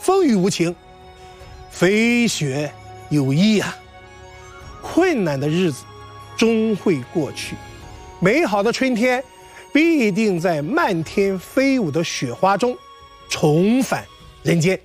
风雨无情，飞雪有益啊。困难的日子终会过去，美好的春天必定在漫天飞舞的雪花中重返人间。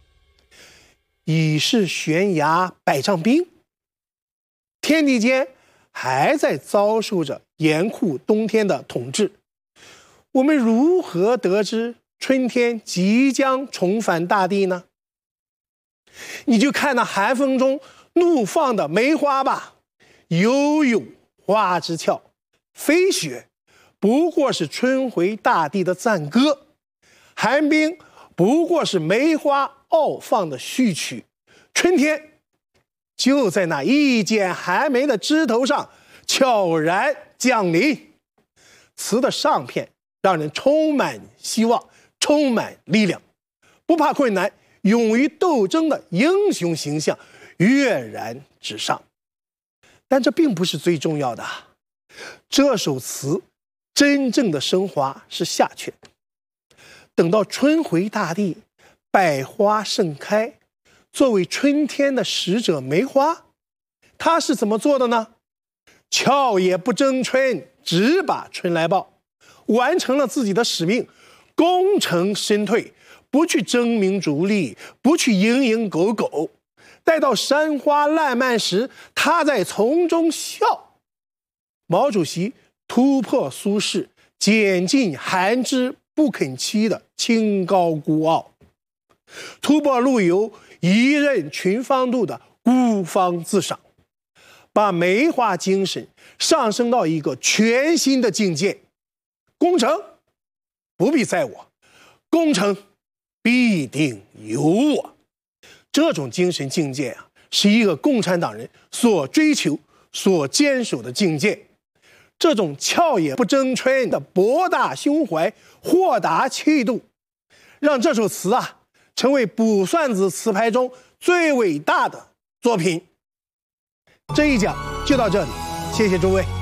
已是悬崖百丈冰，天地间还在遭受着严酷冬天的统治。我们如何得知春天即将重返大地呢？你就看那寒风中怒放的梅花吧，悠悠花枝俏，飞雪不过是春回大地的赞歌，寒冰不过是梅花傲放的序曲。春天就在那一剪寒梅的枝头上悄然降临。词的上片让人充满希望，充满力量，不怕困难，勇于斗争的英雄形象跃然纸上。但这并不是最重要的，这首词真正的升华是下阕。等到春回大地，百花盛开，作为春天的使者梅花，它是怎么做的呢？俏也不争春，只把春来报，完成了自己的使命，功成身退，不去争名逐利，不去蝇营狗苟。待到山花烂漫时，他在丛中笑。毛主席突破苏轼剪尽寒枝不肯栖的清高孤傲，突破陆游一任群芳度的孤芳自赏，把梅花精神上升到一个全新的境界。功成不必在我，功成必定有我。这种精神境界啊，是一个共产党人所追求、所坚守的境界。这种俏也不争春的博大胸怀、豁达气度，让这首词啊成为卜算子词牌中最伟大的作品。这一讲就到这里，谢谢诸位。